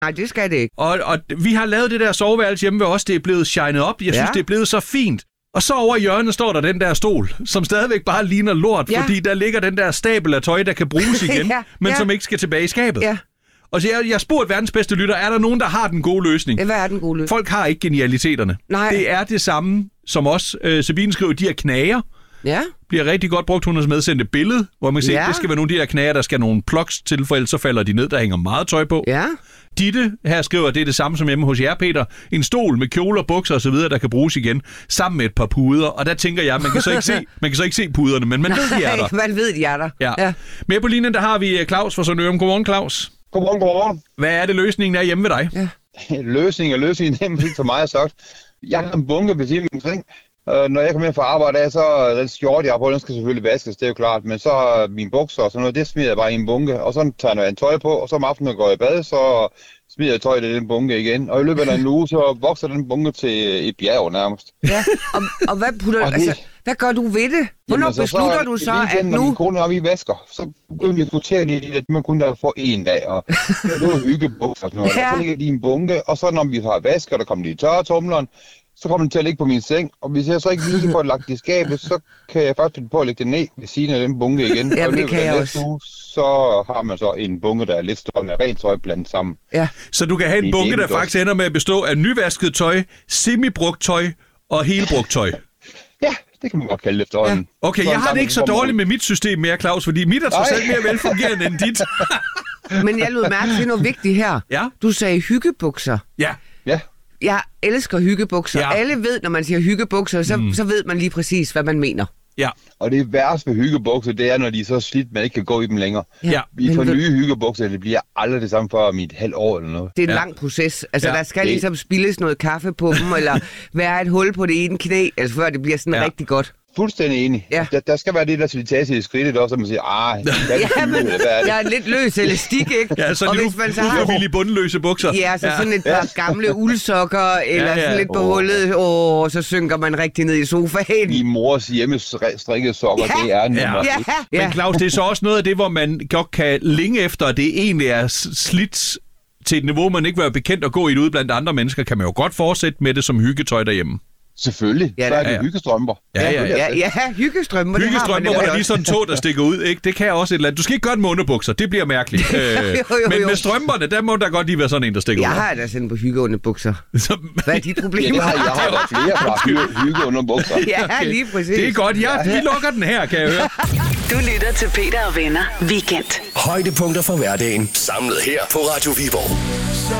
Nej, det skal det ikke. Og vi har lavet det der soveværelse hjemme ved os. Det er blevet shined op. Jeg synes, det er blevet så fint. Og så over i hjørnet står der den der stol, som stadigvæk bare ligner lort, fordi der ligger den der stabel af tøj, der kan bruges igen, men som ikke skal tilbage i skabet. Ja. Og så jeg spurgte verdens bedste lytter, er der nogen, der har den gode løsning? Ja, hvad er den gode løsning? Folk har ikke genialiteterne. Nej. Det er det samme som os. Sabine skriver, de her knager. Ja. Bliver rigtig godt brugt. Hun har medsendt et billede, hvor man kan se, det skal være nogle af de der knager, der skal nogle plugs til, for ellers så falder de ned, der hænger meget tøj på. Ja. Ditte her skriver, det er det samme som hjemme hos jer, Peter. En stol med kjoler, bukser osv., der kan bruges igen, sammen med et par puder. Og der tænker jeg, man kan så ikke se puderne, men man ved, de er der. Man ved, de er der. Ja. Med på linjen, der har vi Claus fra Sønderørum. Godmorgen, Claus. Godmorgen. Hvad er det, løsningen er hjemme ved dig? Ja. Løsningen er for mig sagt. Jeg har en bunke ved siden omkring. Når jeg kommer hjem fra arbejde, så den skjorte, jeg har på, den skal selvfølgelig vaskes, det er jo klart. Men så mine bukser og sådan noget, det smider jeg bare i en bunke. Og så tager jeg en tøj på, og så om aftenen går jeg i bad, så smider jeg tøjet i den bunke igen. Og i løbet af en uge, så vokser den bunke til et bjerg nærmest. Ja, og hvad putter du? Altså, hvad gør du ved det? Hvornår beslutter du så, at nu... Når min kone og vi vasker, så begynder vi at kvotere lidt, at man kun der får en dag, og det er hyggebukser og sådan noget. Så ligger de i en bunke, og så når vi har vasket, og der kommer de i tørretumleren, så kommer den til at ligge på min seng, og hvis jeg så ikke lige får lagt det i skabet, så kan jeg faktisk finde på at lægge det ned ved siden af den bunke igen. Ja, det kan jeg også. Uge, så har man så en bunke, der er lidt større med rent tøj blandt sammen. Ja. Så du kan have en bunke, der faktisk ender med at bestå af nyvasket tøj, semibrugt tøj og helbrugt tøj. Ja, det kan man godt kalde det efterhånden. Ja. Okay, jeg har det ikke så dårligt med mit system mere, Claus, fordi mit er trods alt mere velfungerende end dit. Men jeg lød mærke til noget vigtigt her. Ja. Du sagde hyggebukser. Ja. Jeg elsker hyggebukser. Ja. Alle ved, når man siger hyggebukser, så ved man lige præcis, hvad man mener. Ja. Og det værste ved hyggebukser, det er, når de er så slidt, man ikke kan gå i dem længere. Ja. Vi får nye hyggebukser, det bliver aldrig det samme for om et halvt år eller noget. Det er en lang proces. Altså, der skal ligesom spildes noget kaffe på dem, eller være et hul på det ene knæ, altså før det bliver sådan rigtig godt. Fuldstændig enig. Ja. Der skal være det der silitage i skridtet også, så man siger, men jeg er lidt løs elastik, ikke? Ja, så og hvis man så har ufrivillige bundløse bukser. Ja, så sådan et par gamle uldsokker, eller sådan lidt på hullet, og så synker man rigtig ned i sofaen. Min mors hjemmestrikkede sokker, det er nummer 1. Men Claus, det er så også noget af det, hvor man godt kan længe efter, at det egentlig er slidt til et niveau, man ikke vil være bekendt at gå i det ude blandt andre mennesker, kan man jo godt fortsætte med det som hyggetøj derhjemme. Selvfølgelig. Så er det hyggestrømper. Ja, hyggestrømper. Hyggestrømper, hvor der lige sådan en tå, der stikker ud, ikke? Det kan også et eller andet. Du skal ikke gøre det med underbukser, det bliver mærkeligt. Men med strømperne, der må der godt lige være sådan en, der stikker ud. Jeg har da sådan på hyggeunderbukser. Hvad er dit problem? Jeg har da flere fra hyggeunderbukser. Ja, lige præcis. Det er godt. Vi lukker den her, kan jeg høre. Du lytter til Peter og Venner Weekend. Højdepunkter fra hverdagen, samlet her på Radio Viborg.